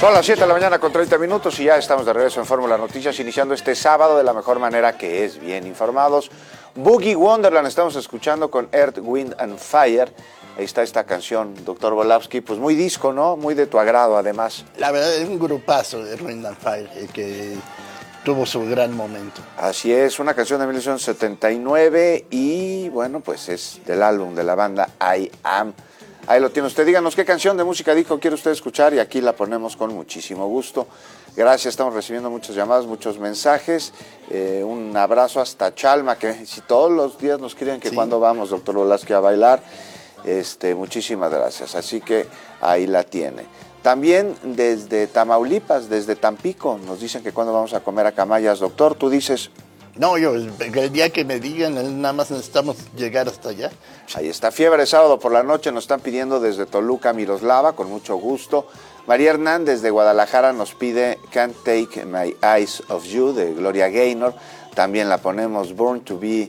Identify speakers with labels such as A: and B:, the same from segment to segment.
A: Son las 7 de la mañana con 30 minutos y ya estamos de regreso en Fórmula Noticias, iniciando este sábado de la mejor manera, que es bien informados. Boogie Wonderland estamos escuchando con Earth, Wind and Fire. Ahí está esta canción, doctor Volavsky, pues muy disco, ¿no? Muy de tu agrado, además.
B: La verdad es un grupazo de Wind and Fire, que tuvo su gran momento.
A: Así es, una canción de 1979 y bueno, pues es del álbum de la banda I Am. Ahí lo tiene usted. Díganos qué canción de música disco quiere usted escuchar y aquí la ponemos con muchísimo gusto. Gracias, estamos recibiendo muchas llamadas, muchos mensajes. Un abrazo hasta Chalma, que si todos los días nos quieren que cuando vamos, doctor Volavsky, a bailar. Muchísimas gracias. Así que ahí la tiene. También desde Tamaulipas, desde Tampico, nos dicen que cuando vamos a comer a Camayas, doctor, tú dices...
B: No, el día que me digan, nada más necesitamos llegar hasta allá.
A: Ahí está, Fiebre, sábado por la noche, nos están pidiendo desde Toluca, Miroslava, con mucho gusto. María Hernández de Guadalajara nos pide Can't Take My Eyes Off You, de Gloria Gaynor. También la ponemos Born to Be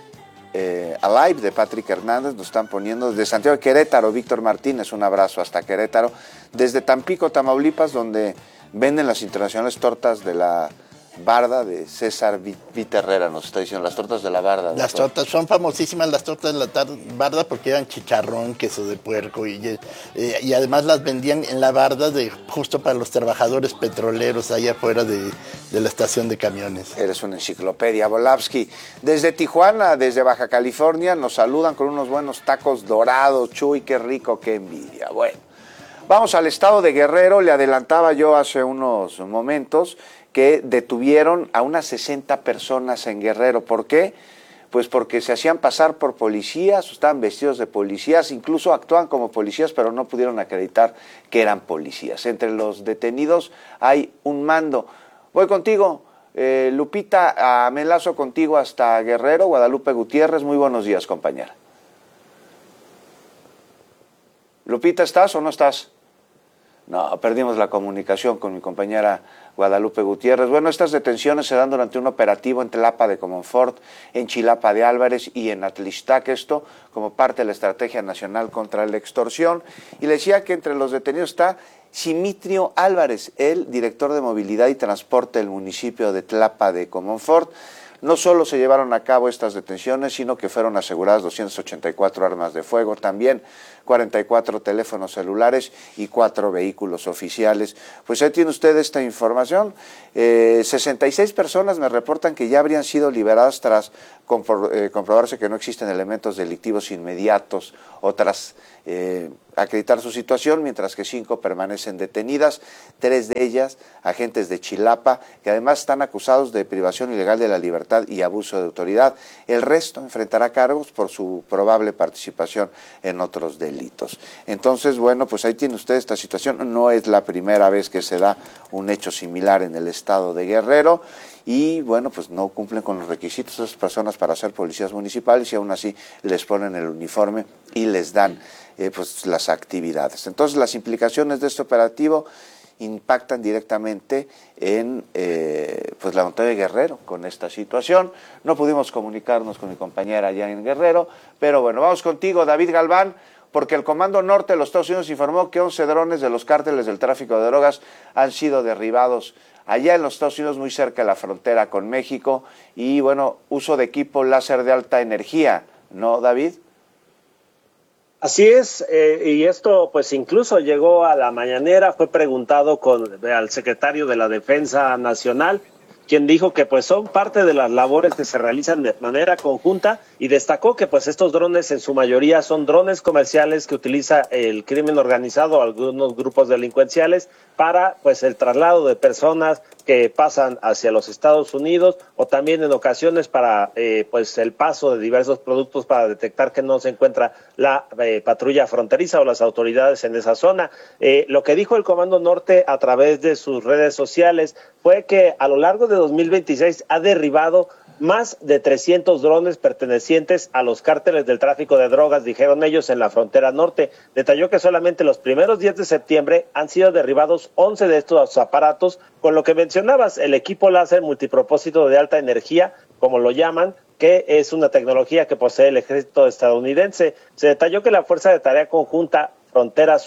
A: Alive, de Patrick Hernández. Nos están poniendo desde Santiago de Querétaro, Víctor Martínez, un abrazo hasta Querétaro. Desde Tampico, Tamaulipas, donde venden las internacionales tortas de la... Barda, de César Viterrera, nos está diciendo, las tortas de la Barda.
B: Las tortas, son famosísimas las tortas de la Barda porque eran chicharrón, queso de puerco y además las vendían en la Barda justo para los trabajadores petroleros allá afuera de la estación de camiones.
A: Eres una enciclopedia, Volavsky. Desde Tijuana, desde Baja California, nos saludan con unos buenos tacos dorados. Chuy, qué rico, qué envidia. Bueno, vamos al estado de Guerrero. Le adelantaba yo hace unos momentos que detuvieron a unas 60 personas en Guerrero. ¿Por qué? Pues porque se hacían pasar por policías, estaban vestidos de policías, incluso actuaban como policías, pero no pudieron acreditar que eran policías. Entre los detenidos hay un mando. Voy contigo, Lupita, me enlazo contigo hasta Guerrero. Guadalupe Gutiérrez, muy buenos días, compañera. Lupita, ¿estás o no estás? No, perdimos la comunicación con mi compañera Guadalupe Gutiérrez. Bueno, estas detenciones se dan durante un operativo en Tlapa de Comonfort, en Chilapa de Álvarez y en Atlixtac, esto como parte de la Estrategia Nacional contra la Extorsión. Y le decía que entre los detenidos está Simitrio Álvarez, el director de Movilidad y Transporte del municipio de Tlapa de Comonfort. No solo se llevaron a cabo estas detenciones, sino que fueron aseguradas 284 armas de fuego, también 44 teléfonos celulares y 4 vehículos oficiales. Pues ahí tiene usted esta información. 66 personas me reportan que ya habrían sido liberadas tras comprobarse que no existen elementos delictivos inmediatos o tras acreditar su situación, mientras que 5 permanecen detenidas, 3 de ellas agentes de Chilapa, que además están acusados de privación ilegal de la libertad y abuso de autoridad. El resto enfrentará cargos por su probable participación en otros delitos. Entonces, bueno, pues ahí tiene usted esta situación. No es la primera vez que se da un hecho similar en el estado de Guerrero. Y bueno, pues no cumplen con los requisitos de esas personas para ser policías municipales y aún así les ponen el uniforme y les dan pues las actividades. Entonces las implicaciones de este operativo impactan directamente en pues la montaña de Guerrero con esta situación. No pudimos comunicarnos con mi compañera allá en Guerrero, pero bueno, vamos contigo, David Galván, porque el Comando Norte de los Estados Unidos informó que 11 drones de los cárteles del tráfico de drogas han sido derribados allá en los Estados Unidos, muy cerca de la frontera con México, y bueno, uso de equipo láser de alta energía, ¿no, David?
C: Así es, y esto pues incluso llegó a la mañanera, fue preguntado al secretario de la Defensa Nacional, quien dijo que pues son parte de las labores que se realizan de manera conjunta y destacó que pues estos drones en su mayoría son drones comerciales que utiliza el crimen organizado, algunos grupos delincuenciales, para pues el traslado de personas que pasan hacia los Estados Unidos o también en ocasiones para pues el paso de diversos productos para detectar que no se encuentra la patrulla fronteriza o las autoridades en esa zona. Lo que dijo el Comando Norte a través de sus redes sociales fue que a lo largo de 2026 ha derribado más de 300 drones pertenecientes a los cárteles del tráfico de drogas, dijeron ellos, en la frontera norte. Detalló que solamente los primeros días de septiembre han sido derribados 11 de estos aparatos, con lo que mencionabas, el equipo láser multipropósito de alta energía, como lo llaman, que es una tecnología que posee el ejército estadounidense. Se detalló que la Fuerza de Tarea Conjunta Frontera Sur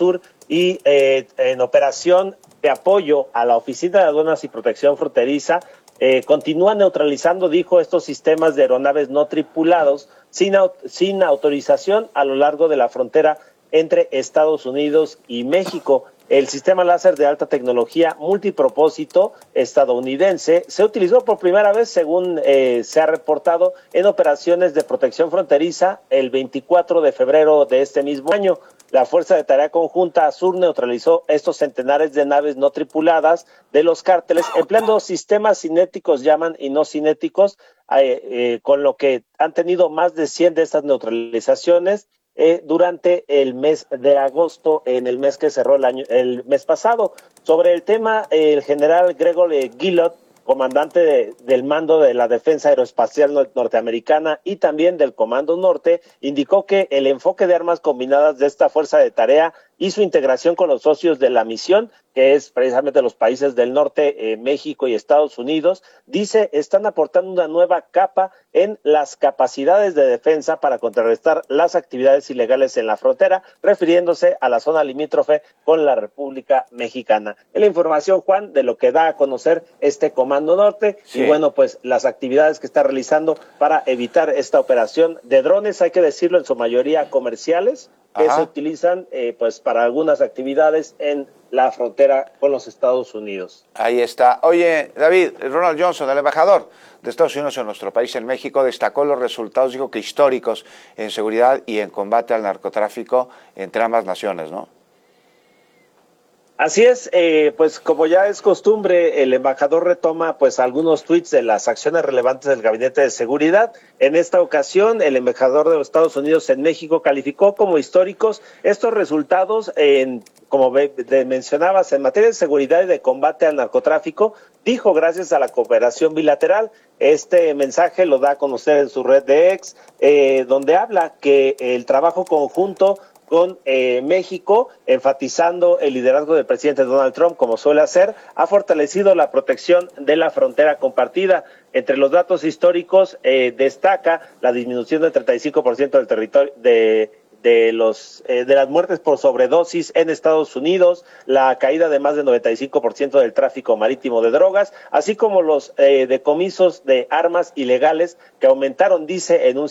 C: y en operación de apoyo a la Oficina de Aduanas y Protección Fronteriza, continúan neutralizando, dijo, estos sistemas de aeronaves no tripulados sin autorización a lo largo de la frontera entre Estados Unidos y México. El sistema láser de alta tecnología multipropósito estadounidense se utilizó por primera vez, según se ha reportado, en operaciones de protección fronteriza el 24 de febrero de este mismo año. La Fuerza de Tarea Conjunta Sur neutralizó estos centenares de naves no tripuladas de los cárteles, empleando sistemas cinéticos, llaman, y no cinéticos, con lo que han tenido más de 100 de estas neutralizaciones durante el mes de agosto, en el mes que cerró el mes pasado. Sobre el tema, el general Gregory Guillot, comandante del mando de la Defensa Aeroespacial Norteamericana y también del Comando Norte, indicó que el enfoque de armas combinadas de esta fuerza de tarea y su integración con los socios de la misión, que es precisamente los países del norte, México y Estados Unidos, dice, están aportando una nueva capa en las capacidades de defensa para contrarrestar las actividades ilegales en la frontera, refiriéndose a la zona limítrofe con la República Mexicana. Es la información, Juan, de lo que da a conocer este Comando Norte, sí. Y bueno, pues las actividades que está realizando para evitar esta operación de drones, hay que decirlo, en su mayoría comerciales, que se utilizan pues para algunas actividades en la frontera con los Estados Unidos.
A: Ahí está. Oye, David, Ronald Johnson, el embajador de Estados Unidos en nuestro país, en México, destacó los resultados, dijo que históricos en seguridad y en combate al narcotráfico entre ambas naciones, ¿no?
C: Así es, pues como ya es costumbre, el embajador retoma pues algunos tuits de las acciones relevantes del Gabinete de Seguridad. En esta ocasión, el embajador de los Estados Unidos en México calificó como históricos estos resultados, como mencionabas, en materia de seguridad y de combate al narcotráfico. Dijo, gracias a la cooperación bilateral. Este mensaje lo da a conocer en su red de X, donde habla que el trabajo conjunto con México, enfatizando el liderazgo del presidente Donald Trump, como suele hacer, ha fortalecido la protección de la frontera compartida. Entre los datos históricos destaca la disminución del 35% del territorio de las muertes por sobredosis en Estados Unidos, la caída de más del 95% del tráfico marítimo de drogas, así como los decomisos de armas ilegales que aumentaron, dice, en un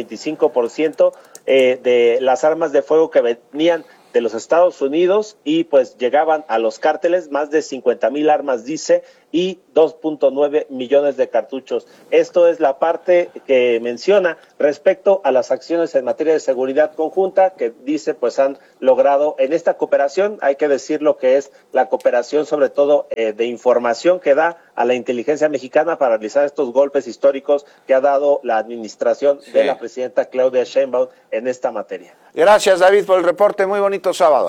C: 125% de las armas de fuego que venían de los Estados Unidos y pues llegaban a los cárteles, más de 50,000 armas, dice, y 2.9 millones de cartuchos. Esto es la parte que menciona respecto a las acciones en materia de seguridad conjunta que dice pues han logrado en esta cooperación. Hay que decir lo que es la cooperación, sobre todo de información que da a la inteligencia mexicana para realizar estos golpes históricos que ha dado la administración de la presidenta Claudia Sheinbaum en esta materia.
A: Gracias, David, por el reporte. Muy bonito sábado.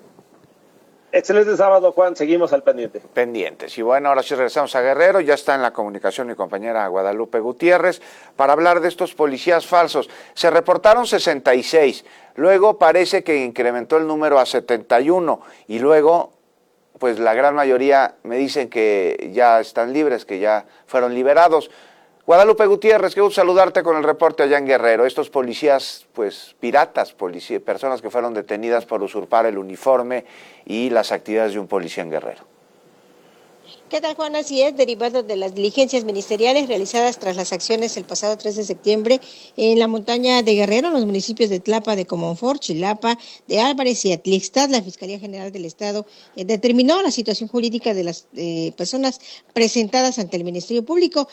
C: Excelente sábado, Juan. Seguimos al pendiente.
A: Pendientes. Y bueno, ahora sí regresamos a Guerrero. Ya está en la comunicación mi compañera Guadalupe Gutiérrez para hablar de estos policías falsos. Se reportaron 66. Luego parece que incrementó el número a 71. Y luego, pues la gran mayoría me dicen que ya están libres, que ya fueron liberados. Guadalupe Gutiérrez, qué gusto saludarte con el reporte allá en Guerrero. Estos policías, pues piratas, personas que fueron detenidas por usurpar el uniforme y las actividades de un policía en Guerrero.
D: ¿Qué tal, Juan? Así es, derivado de las diligencias ministeriales realizadas tras las acciones el pasado 3 de septiembre en la montaña de Guerrero, en los municipios de Tlapa, de Comonfort, Chilapa, de Álvarez y Atlixtad, la Fiscalía General del Estado determinó la situación jurídica de las personas presentadas ante el Ministerio Público.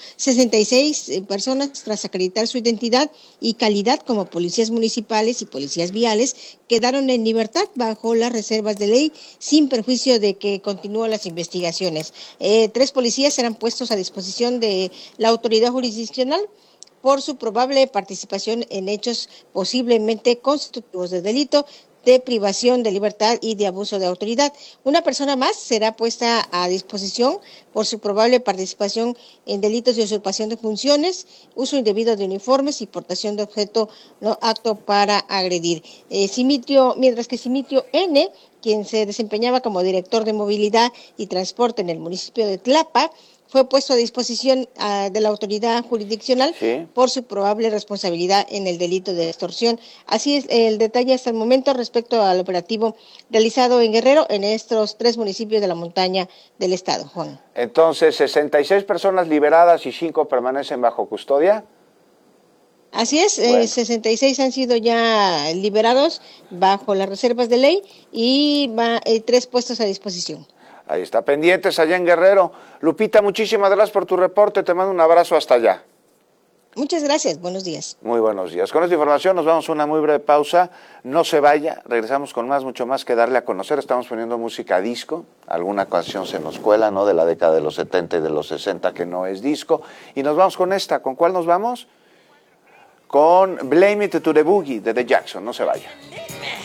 D: 66 personas, tras acreditar su identidad y calidad como policías municipales y policías viales, quedaron en libertad bajo las reservas de ley, sin perjuicio de que continúen las investigaciones. 3 policías serán puestos a disposición de la autoridad jurisdiccional por su probable participación en hechos posiblemente constitutivos de delito de privación de libertad y de abuso de autoridad. Una persona más será puesta a disposición por su probable participación en delitos de usurpación de funciones, uso indebido de uniformes y portación de objeto no apto para agredir. Mientras que Simitio N., quien se desempeñaba como director de movilidad y transporte en el municipio de Tlapa, fue puesto a disposición de la autoridad jurisdiccional por su probable responsabilidad en el delito de extorsión. Así es el detalle hasta el momento respecto al operativo realizado en Guerrero, en estos 3 municipios de la montaña del estado, Juan.
A: Entonces, 66 personas liberadas y 5 permanecen bajo custodia.
D: Así es, bueno. 66 han sido ya liberados bajo las reservas de ley y 3 puestos a disposición.
A: Ahí está, pendientes allá en Guerrero. Lupita, muchísimas gracias por tu reporte, te mando un abrazo hasta allá.
D: Muchas gracias, buenos días.
A: Muy buenos días. Con esta información nos vamos a una muy breve pausa. No se vaya, regresamos con mucho más que darle a conocer. Estamos poniendo música disco, alguna canción se nos cuela, ¿no? De la década de los 70 y de los 60 que no es disco. Y nos vamos con esta, ¿con cuál nos vamos? Con Blame It to the Boogie de The Jackson, no se vaya.